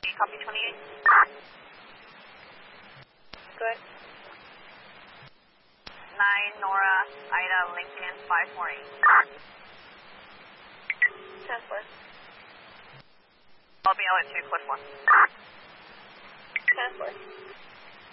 Copy 28. Good. 9 Nora, Ida, Lincoln, 548. 10 Cliff. I'll be out at 2, Cliff 1. 10 Cliff.